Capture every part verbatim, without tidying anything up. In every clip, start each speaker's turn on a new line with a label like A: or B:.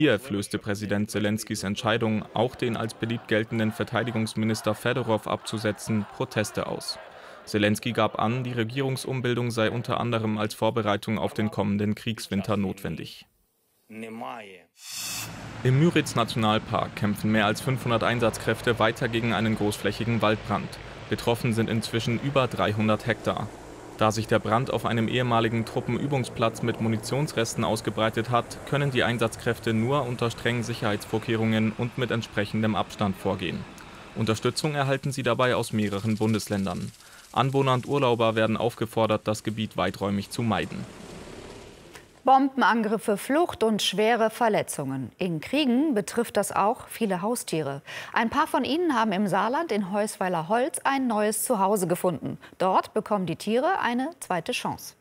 A: Kiew löste Präsident Selenskys Entscheidung, auch den als beliebt geltenden Verteidigungsminister Fedorow abzusetzen, Proteste aus. Selensky gab an, die Regierungsumbildung sei unter anderem als Vorbereitung auf den kommenden Kriegswinter notwendig. Im Müritz-Nationalpark kämpfen mehr als fünfhundert Einsatzkräfte weiter gegen einen großflächigen Waldbrand. Betroffen sind inzwischen über dreihundert Hektar. Da sich der Brand auf einem ehemaligen Truppenübungsplatz mit Munitionsresten ausgebreitet hat, können die Einsatzkräfte nur unter strengen Sicherheitsvorkehrungen und mit entsprechendem Abstand vorgehen. Unterstützung erhalten sie dabei aus mehreren Bundesländern. Anwohner und Urlauber werden aufgefordert, das Gebiet weiträumig zu meiden.
B: Bombenangriffe, Flucht und schwere Verletzungen. In Kriegen betrifft das auch viele Haustiere. Ein paar von ihnen haben im Saarland in Heusweiler-Holz ein neues Zuhause gefunden. Dort bekommen die Tiere eine zweite Chance.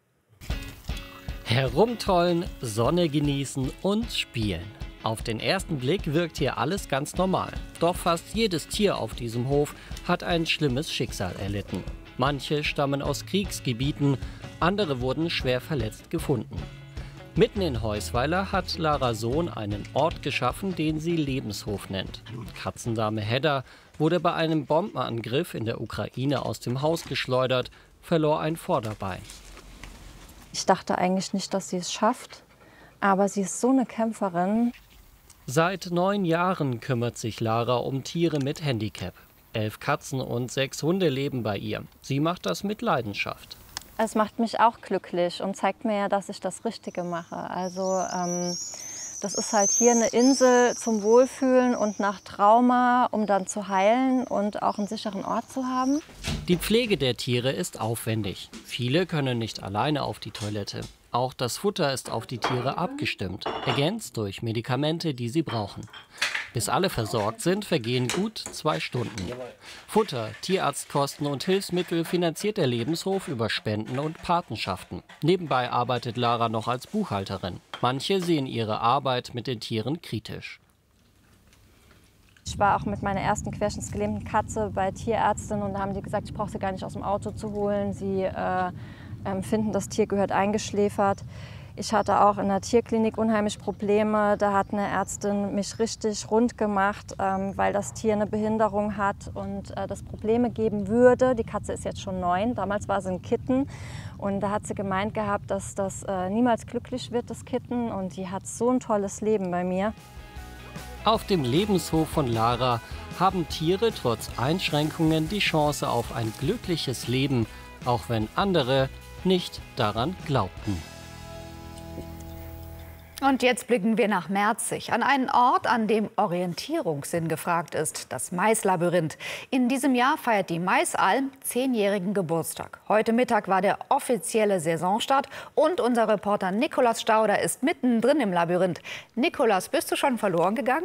C: Herumtollen, Sonne genießen und spielen. Auf den ersten Blick wirkt hier alles ganz normal. Doch fast jedes Tier auf diesem Hof hat ein schlimmes Schicksal erlitten. Manche stammen aus Kriegsgebieten, andere wurden schwer verletzt gefunden. Mitten in Heusweiler hat Lara Sohn einen Ort geschaffen, den sie Lebenshof nennt. Katzendame Hedda wurde bei einem Bombenangriff in der Ukraine aus dem Haus geschleudert, verlor ein Vorderbein.
D: Ich dachte eigentlich nicht, dass sie es schafft, aber sie ist so eine Kämpferin.
C: Seit neun Jahren kümmert sich Lara um Tiere mit Handicap. Elf Katzen und sechs Hunde leben bei ihr. Sie macht das mit Leidenschaft.
D: Es macht mich auch glücklich und zeigt mir ja, dass ich das Richtige mache. Also ähm, das ist halt hier eine Insel zum Wohlfühlen und nach Trauma, um dann zu heilen und auch einen sicheren Ort zu haben.
C: Die Pflege der Tiere ist aufwendig. Viele können nicht alleine auf die Toilette. Auch das Futter ist auf die Tiere abgestimmt, ergänzt durch Medikamente, die sie brauchen. Bis alle versorgt sind, vergehen gut zwei Stunden. Futter, Tierarztkosten und Hilfsmittel finanziert der Lebenshof über Spenden und Patenschaften. Nebenbei arbeitet Lara noch als Buchhalterin. Manche sehen ihre Arbeit mit den Tieren kritisch.
D: Ich war auch mit meiner ersten querschnittsgelähmten Katze bei Tierärztin und da haben die gesagt, ich brauche sie gar nicht aus dem Auto zu holen. Sie äh, äh, finden, das Tier gehört eingeschläfert. Ich hatte auch in der Tierklinik unheimlich Probleme. Da hat eine Ärztin mich richtig rund gemacht, ähm, weil das Tier eine Behinderung hat und äh, das Probleme geben würde. Die Katze ist jetzt schon neun, damals war sie ein Kitten. Und da hat sie gemeint gehabt, dass das äh, niemals glücklich wird, das Kitten. Und die hat so ein tolles Leben bei mir.
C: Auf dem Lebenshof von Lara haben Tiere trotz Einschränkungen die Chance auf ein glückliches Leben, auch wenn andere nicht daran glaubten.
B: Und jetzt blicken wir nach Merzig, an einen Ort, an dem Orientierungssinn gefragt ist, das Maislabyrinth. In diesem Jahr feiert die Maisalm zehnjährigen Geburtstag. Heute Mittag war der offizielle Saisonstart und unser Reporter Nikolaus Stauder ist mittendrin im Labyrinth. Nikolaus, bist du schon verloren gegangen?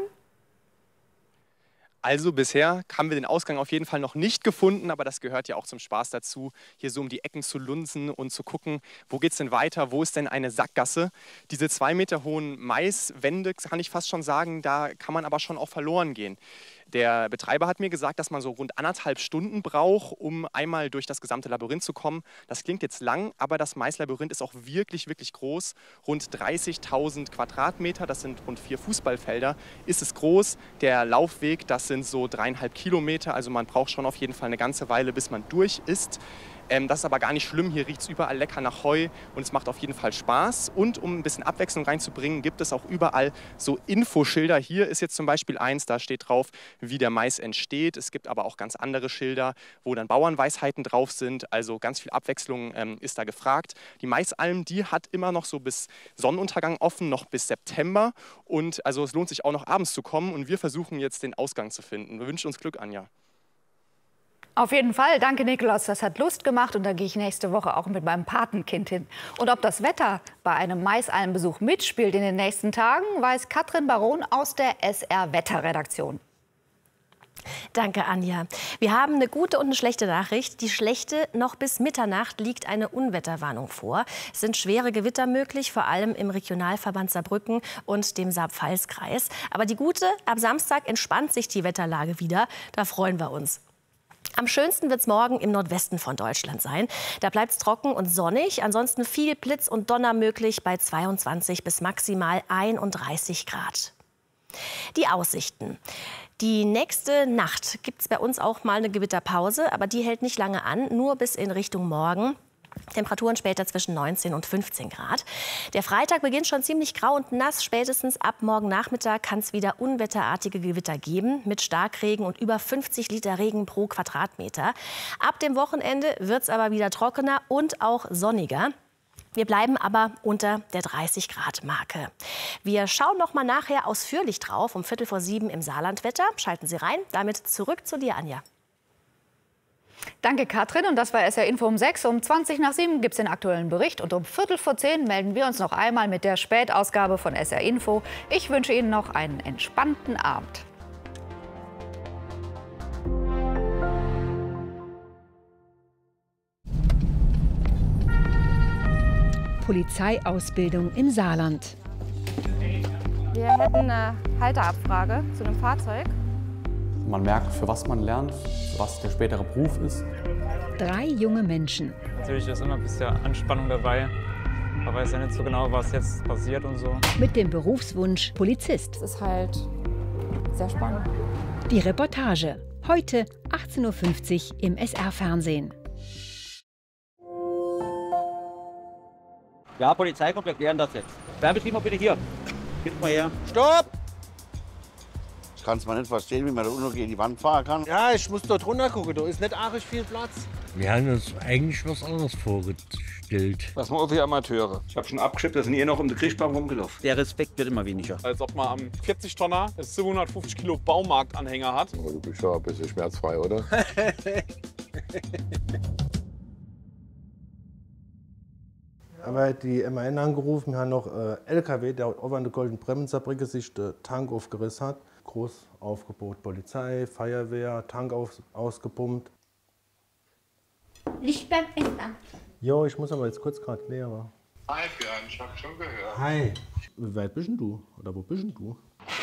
E: Also bisher haben wir den Ausgang auf jeden Fall noch nicht gefunden, aber das gehört ja auch zum Spaß dazu, hier so um die Ecken zu lunsen und zu gucken, wo geht es denn weiter, wo ist denn eine Sackgasse. Diese zwei Meter hohen Maiswände, kann ich fast schon sagen, da kann man aber schon auch verloren gehen. Der Betreiber hat mir gesagt, dass man so rund anderthalb Stunden braucht, um einmal durch das gesamte Labyrinth zu kommen. Das klingt jetzt lang, aber das Maislabyrinth ist auch wirklich, wirklich groß. Rund dreißigtausend Quadratmeter, das sind rund vier Fußballfelder, ist es groß. Der Laufweg, das sind so dreieinhalb Kilometer, also man braucht schon auf jeden Fall eine ganze Weile, bis man durch ist. Ähm, das ist aber gar nicht schlimm, hier riecht es überall lecker nach Heu und es macht auf jeden Fall Spaß. Und um ein bisschen Abwechslung reinzubringen, gibt es auch überall so Infoschilder. Hier ist jetzt zum Beispiel eins, da steht drauf, wie der Mais entsteht. Es gibt aber auch ganz andere Schilder, wo dann Bauernweisheiten drauf sind. Also ganz viel Abwechslung ähm, ist da gefragt. Die Maisalm, die hat immer noch so bis Sonnenuntergang offen, noch bis September. Und also es lohnt sich auch noch abends zu kommen und wir versuchen jetzt den Ausgang zu finden. Wir wünschen uns Glück, Anja.
B: Auf jeden Fall. Danke, Nikolaus. Das hat Lust gemacht. Und da gehe ich nächste Woche auch mit meinem Patenkind hin. Und ob das Wetter bei einem Maisalmbesuch mitspielt in den nächsten Tagen, weiß Katrin Baron aus der S R-Wetterredaktion.
F: Danke, Anja. Wir haben eine gute und eine schlechte Nachricht. Die schlechte: noch bis Mitternacht liegt eine Unwetterwarnung vor. Es sind schwere Gewitter möglich, vor allem im Regionalverband Saarbrücken und dem Saar-Pfalz-Kreis. Aber die gute: ab Samstag entspannt sich die Wetterlage wieder. Da freuen wir uns. Am schönsten wird es morgen im Nordwesten von Deutschland sein. Da bleibt es trocken und sonnig. Ansonsten viel Blitz und Donner möglich bei zweiundzwanzig bis maximal einunddreißig Grad. Die Aussichten. Die nächste Nacht gibt es bei uns auch mal eine Gewitterpause, aber die hält nicht lange an, nur bis in Richtung Morgen. Temperaturen später zwischen neunzehn und fünfzehn Grad. Der Freitag beginnt schon ziemlich grau und nass. Spätestens ab morgen Nachmittag kann es wieder unwetterartige Gewitter geben mit Starkregen und über fünfzig Liter Regen pro Quadratmeter. Ab dem Wochenende wird es aber wieder trockener und auch sonniger. Wir bleiben aber unter der dreißig Grad Marke. Wir schauen noch mal nachher ausführlich drauf um Viertel vor sieben im Saarlandwetter. Schalten Sie rein. Damit zurück zu dir, Anja.
B: Danke, Katrin. Und das war S R Info um sechs. Um zwanzig nach sieben gibt es den aktuellen Bericht. Und um Viertel vor zehn melden wir uns noch einmal mit der Spätausgabe von S R Info. Ich wünsche Ihnen noch einen entspannten Abend.
G: Polizeiausbildung im Saarland.
D: Wir hätten eine Halteabfrage zu einem Fahrzeug.
H: Man merkt, für was man lernt, was der spätere Beruf ist.
G: Drei junge Menschen.
I: Natürlich ist immer ein bisschen Anspannung dabei. Man weiß ja nicht so genau, was jetzt passiert und so.
G: Mit dem Berufswunsch Polizist.
D: Es ist halt sehr spannend.
G: Die Reportage. Heute achtzehn Uhr fünfzig im S R-Fernsehen.
J: Ja, Polizei kommt, wir klären das jetzt. Werbeschieber bitte hier. Gib mal her.
K: Stopp!
L: Ich kann es mal nicht verstehen, wie man da unten gegen die Wand fahren kann.
K: Ja, ich muss dort runter gucken, da ist nicht arg viel Platz.
M: Wir haben uns eigentlich was anderes vorgestellt.
N: Was machen wir Amateure? Ich habe schon abgeschippt, da sind eh noch um den Kriegbaum rumgelaufen.
J: Der Respekt wird immer weniger.
O: Als ob man am vierzig Tonner das siebenhundertfünfzig Kilo Baumarktanhänger hat.
P: Oh, du bist schon ein bisschen schmerzfrei, oder?
Q: Aber die M A N angerufen, wir haben noch äh, L K W, der over an der Golden Bremser Brücke sich den Tank aufgerissen hat. Großaufgebot, Polizei, Feuerwehr, Tank auf, ausgepumpt.
R: Licht beim Fenster.
Q: Jo, ich muss aber jetzt kurz gerade klären.
P: Hi Björn, ich hab schon gehört.
Q: Hi. Wie weit bist denn du? Oder wo bist denn du?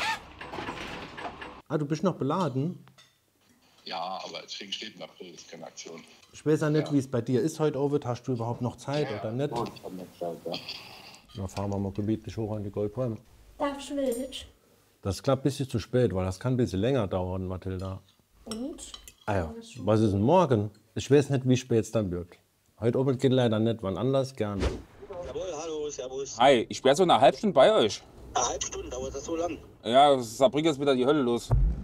Q: Ah, du bist noch beladen?
P: Ja, aber deswegen steht im April, ist keine Aktion.
Q: Ich weiß ja nicht,
P: Ja.
Q: wie es bei dir ist heute, Ovid. Hast du überhaupt noch Zeit
P: Ja,
Q: oder nicht?
P: gut, ich hab noch Zeit, ja.
Q: Dann fahren wir mal gebietlich hoch an die Goldbrem.
R: Darf ich Willig?
Q: Das klappt ein bisschen zu spät, weil das kann ein bisschen länger dauern, Mathilda.
R: Und?
Q: Ah ja, was ist denn morgen? Ich weiß nicht, wie spät es dann wird. Heute Abend geht leider nicht, wann anders gerne.
S: Jawohl, hallo, servus.
N: Hi, ich wäre so eine halbe Stunde bei euch.
S: Eine halbe Stunde, dauert das so lang?
N: Ja, Saarbrücken ist wieder die Hölle los.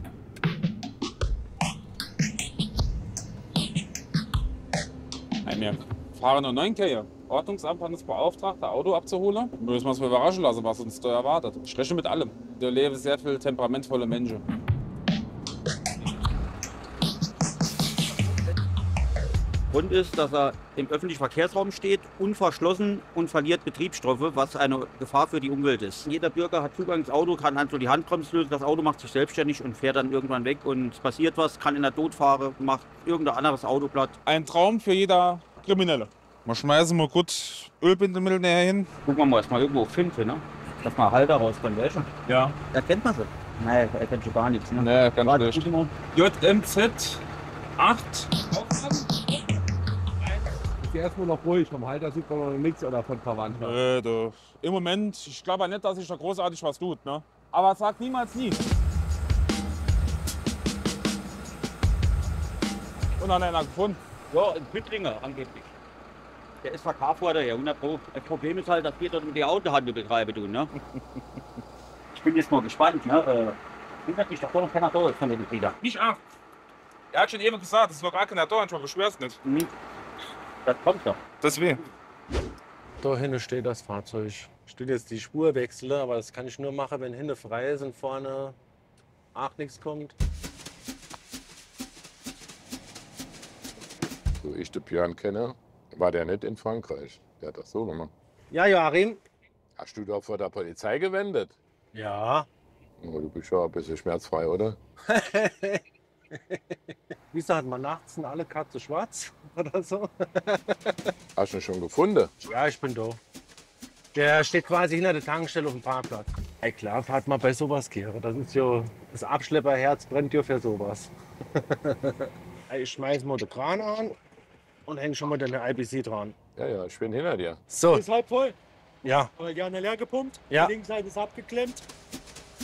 N: Nein, wir fahren nur neun K. Ordnungsamt hat uns beauftragt, das Auto abzuholen. Wir müssen uns mal überraschen lassen, was uns da erwartet. Ich rechne mit allem. Da leben sehr viele temperamentvolle Menschen.
J: Grund ist, dass er im öffentlichen Verkehrsraum steht, unverschlossen und verliert Betriebsstoffe, was eine Gefahr für die Umwelt ist. Jeder Bürger hat Zugang ins Auto, kann halt so die Handbremse lösen, das Auto macht sich selbstständig und fährt dann irgendwann weg und es passiert was, kann in der Not fahren, macht irgendein anderes Auto platt.
N: Ein Traum für jeder Kriminelle. Wir schmeißen mal gut Ölbindemittel näher hin.
J: Gucken wir mal, was man irgendwo finden, ne? Dass man Halter rauskommt, welche?
N: Ja.
J: Erkennt man sie? Nein, er kennt schon gar nichts. Ne?
N: Nee, ganz
J: Warte,
N: schlecht.
J: J
N: J M Z acht.
T: Erstmal noch ruhig, vom Halter sieht man noch nichts oder von Verwandten.
N: Äh, du. Im Moment, ich glaube nicht, dass sich da großartig was tut, ne? Aber sag niemals nie. Und dann einer gefunden.
J: Ja, in Püttlinger angeblich. Der ist verkauft worden, ja, hundert Pro. Das Problem ist halt, dass wir dort die Autohandel betreiben tun, ne? Ich bin jetzt mal gespannt, ne? Äh, hindert mich doch noch keiner da von den Mitgliedern.
N: Nicht acht. Er hat schon eben gesagt, es ist noch gar keiner da, ich beschwer's nicht.
J: Mhm. Das kommt doch.
N: Deswegen.
Q: Da hinten steht das Fahrzeug. Ich will jetzt die Spur wechseln, aber das kann ich nur machen, wenn hinten frei ist und vorne auch nichts kommt.
P: So ich den Björn kenne, war der nicht in Frankreich. Der hat das so gemacht.
Q: Ja, Joachim?
P: Hast du doch vor der Polizei gewendet?
Q: Ja.
P: Oh, du bist schon ein bisschen schmerzfrei, oder?
Q: Wieso hat man nachts alle Katzen schwarz oder so?
P: Hast du ihn schon gefunden?
Q: Ja, ich bin da. Der steht quasi hinter der Tankstelle auf dem Parkplatz. Ey, klar, fahrt mal bei sowas, Kehre. Das ist ja, das Abschlepperherz brennt ja für sowas. Ich schmeiß mal den Kran an und häng schon mal den I B C dran.
P: Ja, ja, ich bin hinter dir.
Q: So.
K: Ist halb voll.
Q: Ja.
K: Aber gerne leer gepumpt.
Q: Ja.
K: Die linke Seite ist abgeklemmt.